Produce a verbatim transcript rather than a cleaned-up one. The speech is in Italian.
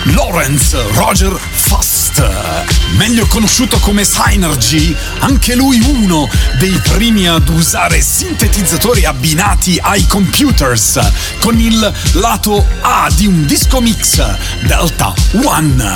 Lawrence Roger Fast, meglio conosciuto come Synergy, anche lui uno dei primi ad usare sintetizzatori abbinati ai computers, con il lato A di un disco mix Delta One.